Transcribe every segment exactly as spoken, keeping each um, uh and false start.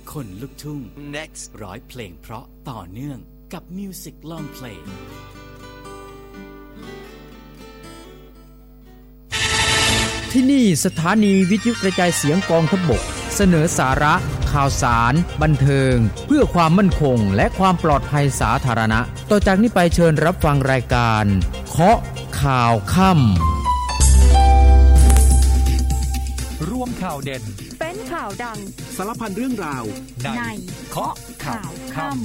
คนลุกทุ่ง Next ร้อยเพลงเพราะต่อเนื่องกับ Music Long Play ที่นี่สถานีวิทยุกระจายเสียงกองทัพบกเสนอสาระข่าวสารบันเทิงเพื่อความมั่นคงและความปลอดภัยสาธารณะต่อจากนี้ไปเชิญรับฟังรายการเคาะข่าวค่ำรวมข่าวเด่นเป็นข่าวดังสารพันเรื่องราวในเคาะข่าวค่ำ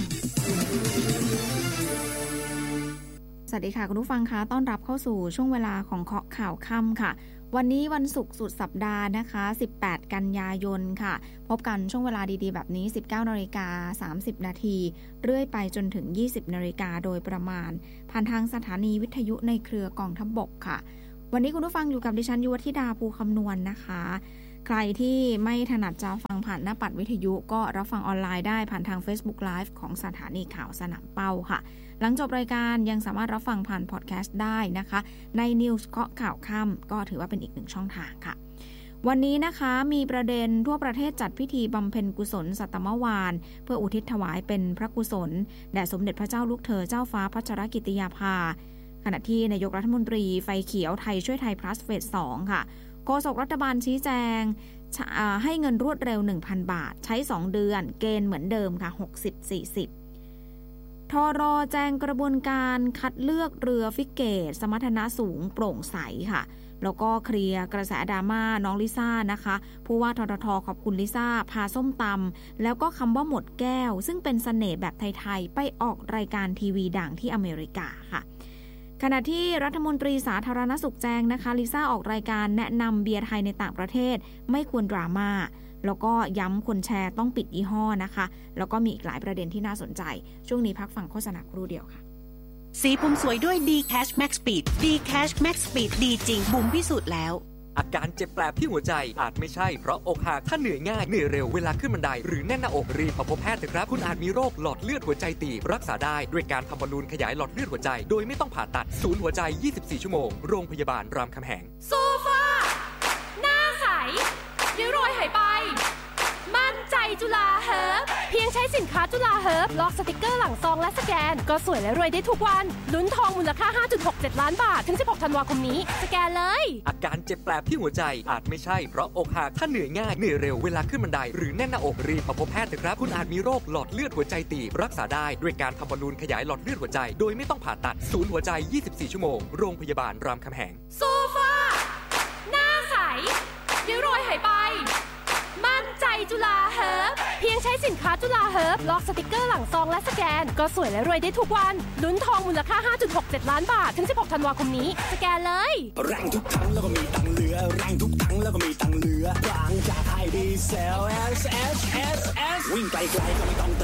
สวัสดีค่ะคุณผู้ฟังคะต้อนรับเข้าสู่ช่วงเวลาของเคาะข่าวค่ำค่ะวันนี้วันศุกร์สุดสัปดาห์นะคะสิบแปดกันยายนค่ะพบกันช่วงเวลาดีๆแบบนี้ สิบเก้านาฬิกาสามสิบนาทีเรื่อยไปจนถึง ยี่สิบนาฬิกาโดยประมาณผ่านทางสถานีวิทยุในเครือกองทัพบกค่ะวันนี้คุณผู้ฟังอยู่กับดิฉันยุวธิดาภูคำนวณ นะคะใครที่ไม่ถนัดจะฟังผ่านหน้าปัดวิทยุก็รับฟังออนไลน์ได้ผ่านทาง Facebook Live ของสถานีข่าวสนามเป้าค่ะหลังจบรายการยังสามารถรับฟังผ่านพอดแคสต์ได้นะคะใน News เคาะข่าวค่ำก็ถือว่าเป็นอีกหนึ่งช่องทางค่ะวันนี้นะคะมีประเด็นทั่วประเทศจัดพิธีบำเพ็ญกุศลสัตมวานเพื่ออุทิศถวายเป็นพระกุศลแด่สมเด็จพระเจ้าลูกเธอเจ้าฟ้าพัชรกิติยาภาขณะที่นายกรัฐมนตรีไฟเขียวไทยช่วยไทย plus เฟสสองค่ะโฆษกรัฐบาลชี้แจงให้เงินรวดเร็ว หนึ่งพัน บาทใช้สองเดือนเกณฑ์เหมือนเดิมค่ะ หกสิบ สี่สิบ ทร.แจ้งกระบวนการคัดเลือกเรือฟิกเกตสมรรถนะสูงโปร่งใสค่ะแล้วก็เคลียร์กระแสดราม่าน้องลิซ่านะคะผู้ว่าททท.ขอบคุณลิซ่าพาส้มตำแล้วก็คำว่าหมดแก้วซึ่งเป็นเสน่ห์แบบไทยๆไปออกรายการทีวีดังที่อเมริกาค่ะขณะที่รัฐมนตรีสาธารณสุขแจ้งนะคะลิซ่าออกรายการแนะนำเบียร์ไทยในต่างประเทศไม่ควรดราม่าแล้วก็ย้ำคนแชร์ต้องปิดยี่ห้อนะคะแล้วก็มีอีกหลายประเด็นที่น่าสนใจช่วงนี้พักฟังโฆษณาครู่เดียวค่ะสีผมสวยด้วย D-Cash Max Speed D-Cash Max Speed ดีจริงบุ๋มพิสูจน์แล้วอาการเจ็บแปลบที่หัวใจอาจไม่ใช่เพราะอกหักถ้าเหนื่อยง่ายเหนื่อยเร็วเวลาขึ้นบันไดหรือแน่นหน้าอกรีบมาพบแพทย์เถอะครับคุณอาจมีโรคหลอดเลือดหัวใจตีบรักษาได้ด้วยการทำบอลลูนขยายหลอดเลือดหัวใจโดยไม่ต้องผ่าตัดศูนย์หัวใจยี่สิบสี่ชั่วโมงโรงพยาบาลรามคำแหงโซฟาหน้าใสริ้วรอยหายไปมั่นใจจุฬาเฮิร์บเพียงใช้สินค้าจุฬาเฮิร์บลอกสติกเกอร์หลังซองและสแกนก็สวยและรวยได้ทุกวันลุ้นทองมูลค่า ห้าจุดหกเจ็ด ล้านบาทถึงสิบหกธันวาคมนี้สแกนเลยอาการเจ็บแปลบที่หัวใจอาจไม่ใช่เพราะอกหักถ้าเหนื่อยง่ายเหนื่อยเร็วเวลาขึ้นบันไดหรือแน่นหน้าอกรีบมาพบแพทย์เถอะครับคุณอาจมีโรคหลอดเลือดหัวใจตีบรักษาได้ด้วยการทำบอลลูนขยายหลอดเลือดหัวใจโดยไม่ต้องผ่าตัดศูนย์หัวใจยี่สิบสี่ชั่วโมงโรงพยาบาลรามคำแหงโซฟาหน้าใสริ้วรอยหายไปมั่นใจจุฬาเฮิร์บเพียงใช้สินค้าจุฬาเฮิร์บลอกสติกเกอร์หลังซองและสแกนก็สวยและรวยได้ทุกวันลุ้นทองมูลค่า ห้าจุดหกเจ็ด ล้านบาทถึงสิบหกธันวาคมนี้สแกนเลยแรงทุกครั้งแล้วก็มีตังเหลือแรงทุกครั้งแล้วก็มีตังเหลือบางจากไอดีเซล เอส เอส เอส เอส วิ่งไกลๆก็ไม่ต้องเติ